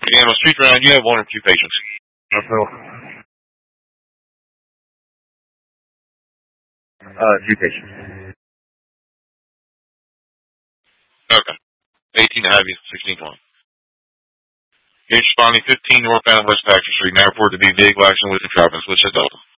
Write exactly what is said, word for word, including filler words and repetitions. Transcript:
And on street round, you have one or two patients. Uh, two patients. Okay. eighteen to have you, sixteen one. You're responding fifteen northbound West Paxton Street, now report to be vehicle accident with the traffic, which is Delta.